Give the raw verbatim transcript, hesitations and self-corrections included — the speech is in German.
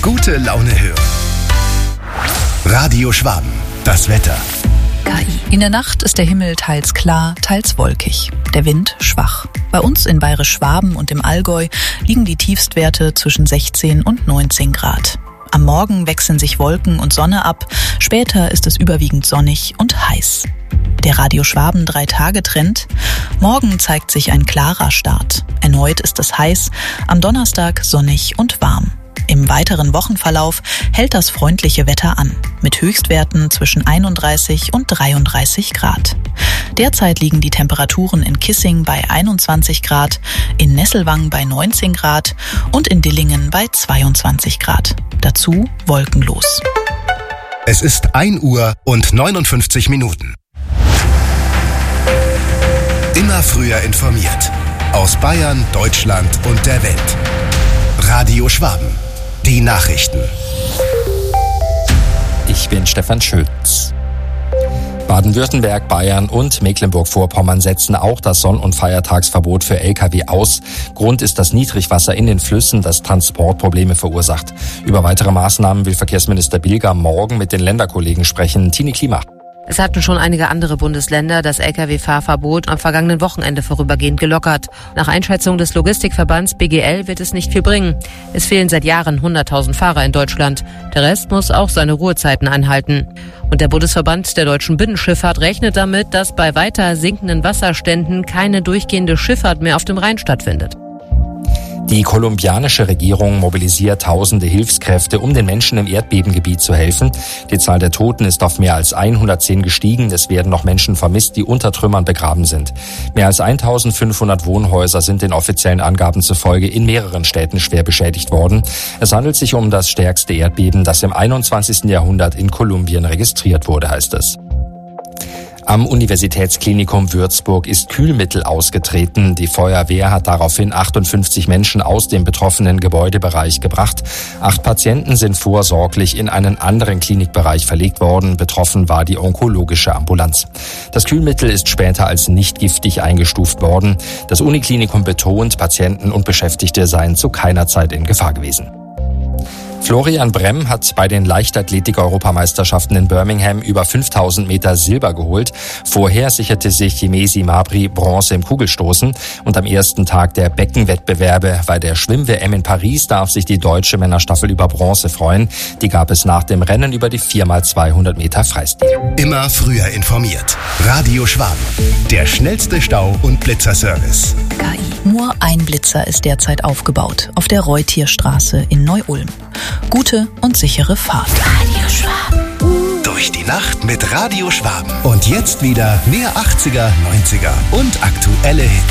Gute Laune hören. Radio Schwaben. Das Wetter. K I. In der Nacht ist der Himmel teils klar, teils wolkig. Der Wind schwach. Bei uns in Bayerisch-Schwaben und im Allgäu liegen die Tiefstwerte zwischen sechzehn und neunzehn Grad. Am Morgen wechseln sich Wolken und Sonne ab. Später ist es überwiegend sonnig und heiß. Der Radio Schwaben Drei-Tage-Trend. Morgen zeigt sich ein klarer Start. Erneut ist es heiß, am Donnerstag sonnig und warm. Im weiteren Wochenverlauf hält das freundliche Wetter an, mit Höchstwerten zwischen einunddreißig und dreiunddreißig Grad. Derzeit liegen die Temperaturen in Kissing bei einundzwanzig Grad, in Nesselwang bei neunzehn Grad und in Dillingen bei zweiundzwanzig Grad. Dazu wolkenlos. Es ist ein Uhr und neunundfünfzig Minuten. Immer früher informiert. Aus Bayern, Deutschland und der Welt. Radio Schwaben. Die Nachrichten. Ich bin Stefan Schütz. Baden-Württemberg, Bayern und Mecklenburg-Vorpommern setzen auch das Sonn- und Feiertagsverbot für L K W aus. Grund ist das Niedrigwasser in den Flüssen, das Transportprobleme verursacht. Über weitere Maßnahmen will Verkehrsminister Bilger morgen mit den Länderkollegen sprechen. Tini Klima. Es hatten schon einige andere Bundesländer das L K W-Fahrverbot am vergangenen Wochenende vorübergehend gelockert. Nach Einschätzung des Logistikverbands B G L wird es nicht viel bringen. Es fehlen seit Jahren hunderttausend Fahrer in Deutschland. Der Rest muss auch seine Ruhezeiten einhalten. Und der Bundesverband der deutschen Binnenschifffahrt rechnet damit, dass bei weiter sinkenden Wasserständen keine durchgehende Schifffahrt mehr auf dem Rhein stattfindet. Die kolumbianische Regierung mobilisiert tausende Hilfskräfte, um den Menschen im Erdbebengebiet zu helfen. Die Zahl der Toten ist auf mehr als hundertzehn gestiegen. Es werden noch Menschen vermisst, die unter Trümmern begraben sind. Mehr als eintausendfünfhundert Wohnhäuser sind den offiziellen Angaben zufolge in mehreren Städten schwer beschädigt worden. Es handelt sich um das stärkste Erdbeben, das im einundzwanzigsten Jahrhundert in Kolumbien registriert wurde, heißt es. Am Universitätsklinikum Würzburg ist Kühlmittel ausgetreten. Die Feuerwehr hat daraufhin achtundfünfzig Menschen aus dem betroffenen Gebäudebereich gebracht. Acht Patienten sind vorsorglich in einen anderen Klinikbereich verlegt worden. Betroffen war die onkologische Ambulanz. Das Kühlmittel ist später als nicht giftig eingestuft worden. Das Uniklinikum betont, Patienten und Beschäftigte seien zu keiner Zeit in Gefahr gewesen. Florian Bremm hat bei den Leichtathletik-Europameisterschaften in Birmingham über fünftausend Meter Silber geholt. Vorher sicherte sich Jimesi Mabry Bronze im Kugelstoßen. Und am ersten Tag der Beckenwettbewerbe bei der Schwimm-W M in Paris darf sich die deutsche Männerstaffel über Bronze freuen. Die gab es nach dem Rennen über die vier mal zweihundert Meter Freistil. Immer früher informiert. Radio Schwaben. Der schnellste Stau- und Blitzerservice. K I. Nur ein Blitzer ist derzeit aufgebaut, auf der Reutierstraße in Neu-Ulm. Gute und sichere Fahrt. Radio Schwaben. Durch die Nacht mit Radio Schwaben. Und jetzt wieder mehr achtziger, neunziger und aktuelle Hits.